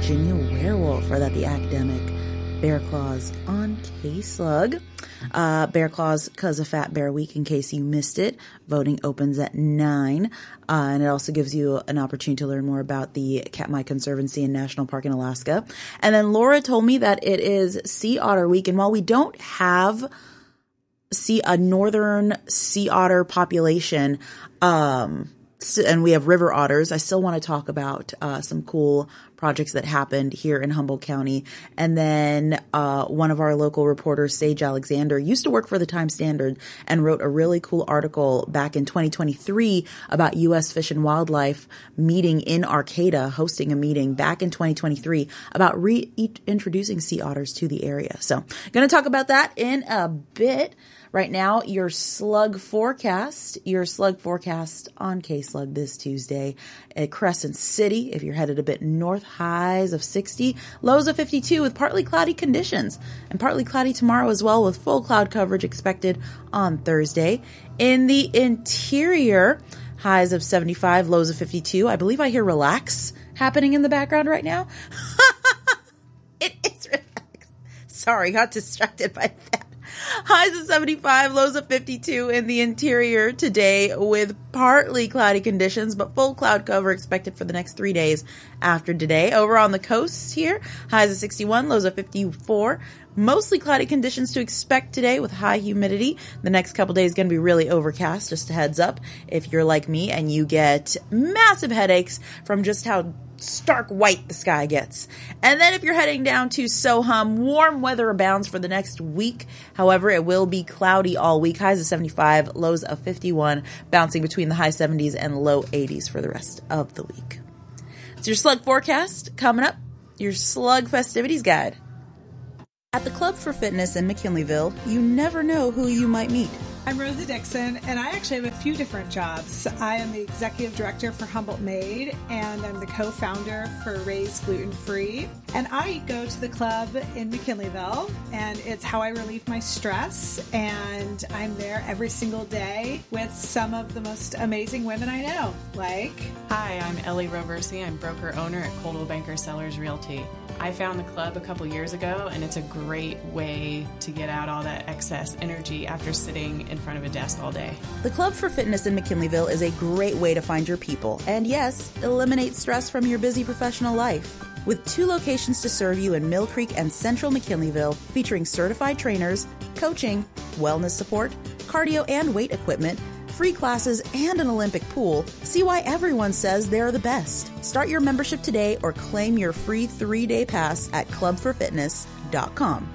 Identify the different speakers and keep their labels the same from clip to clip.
Speaker 1: Virginia Werewolf, or that the academic Bear Claws on K-Slug. Bear Claws, cause of Fat Bear Week, in case you missed it. Voting opens at 9. And it also gives you an opportunity to learn more about the Katmai Conservancy and National Park in Alaska. And then Laura told me that it is Sea Otter Week. And while we don't have a northern sea otter population, and we have river otters, I still want to talk about some cool projects that happened here in Humboldt County. And then one of our local reporters, Sage Alexander, used to work for the Times-Standard and wrote a really cool article back in 2023 about U.S. Fish and Wildlife meeting in Arcata, hosting a meeting back in 2023 about reintroducing sea otters to the area. So going to talk about that in a bit. Right now, your slug forecast on K-Slug this Tuesday at Crescent City. If you're headed a bit north, highs of 60, lows of 52 with partly cloudy conditions, and partly cloudy tomorrow as well with full cloud coverage expected on Thursday. In the interior, highs of 75, lows of 52. I believe I hear relax happening in the background right now. It is relax. Sorry, got distracted by that. Highs of 75, lows of 52 in the interior today with partly cloudy conditions, but full cloud cover expected for the next 3 days after today. Over on the coast here, highs of 61, lows of 54. Mostly cloudy conditions to expect today with high humidity. The next couple days going to be really overcast, just a heads up if you're like me and you get massive headaches from just how stark white the sky gets. And then if you're heading down to Soham, warm weather abounds for the next week. However, it will be cloudy all week. Highs of 75, lows of 51, bouncing between the high 70s and low 80s for the rest of the week. It's your slug forecast. Coming up, your slug festivities guide. At the Club for Fitness in McKinleyville, you never know who you might meet.
Speaker 2: I'm Rosa Dixon, and I actually have a few different jobs. I am the executive director for Humboldt Made, and I'm the co-founder for Raised Gluten Free. And I go to the club in McKinleyville, and it's how I relieve my stress. And I'm there every single day with some of the most amazing women I know.
Speaker 3: Hi, I'm Ellie Roversi. I'm broker owner at Coldwell Banker Sellers Realty. I found the club a couple years ago, and it's a great way to get out all that excess energy after sitting in front of a desk all day.
Speaker 1: The Club for Fitness in McKinleyville is a great way to find your people and, yes, eliminate stress from your busy professional life. With 2 locations to serve you in Mill Creek and Central McKinleyville, featuring certified trainers, coaching, wellness support, cardio and weight equipment, free classes, and an Olympic pool, see why everyone says they're the best. Start your membership today or claim your free 3-day pass at clubforfitness.com.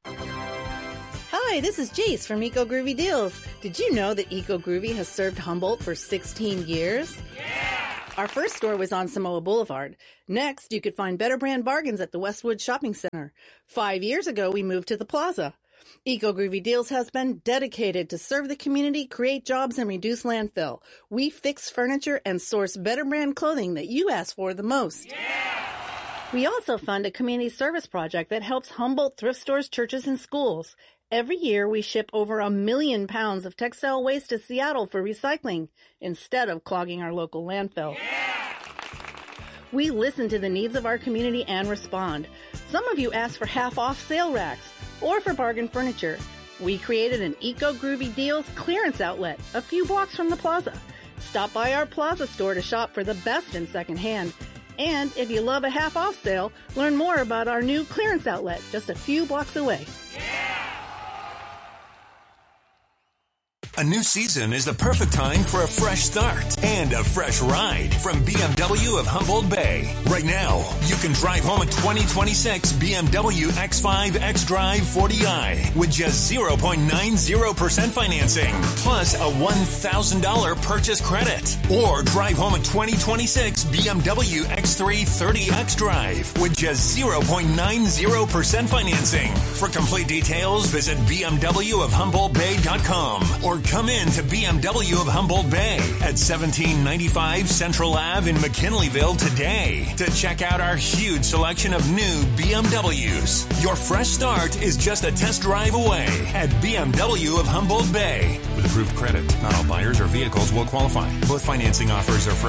Speaker 4: Hi, this is Jace from Eco Groovy Deals. Did you know that Eco Groovy has served Humboldt for 16 years? Yeah! Our first store was on Samoa Boulevard. Next, you could find better brand bargains at the Westwood Shopping Center. 5 years ago, we moved to the Plaza. Eco Groovy Deals has been dedicated to serve the community, create jobs, and reduce landfill. We fix furniture and source better brand clothing that you ask for the most. Yeah! We also fund a community service project that helps Humboldt thrift stores, churches, and schools. Every year, we ship over 1 million pounds of textile waste to Seattle for recycling instead of clogging our local landfill. Yeah! We listen to the needs of our community and respond. Some of you ask for half-off sale racks or for bargain furniture. We created an Eco Groovy Deals clearance outlet a few blocks from the Plaza. Stop by our Plaza store to shop for the best in secondhand. And if you love a half-off sale, learn more about our new clearance outlet just a few blocks away.
Speaker 5: Yeah! A new season is the perfect time for a fresh start and a fresh ride from BMW of Humboldt Bay. Right now, you can drive home a 2026 BMW X5 xDrive 40i with just 0.90% financing, plus a $1,000 purchase credit. Or drive home a 2026 BMW X3 30 xDrive with just 0.90% financing. For complete details, visit bmwofhumboldtbay.com or come in to BMW of Humboldt Bay at 1795 Central Ave in McKinleyville today to check out our huge selection of new BMWs. Your fresh start is just a test drive away at BMW of Humboldt Bay. With approved credit, not all buyers or vehicles will qualify. Both financing offers are for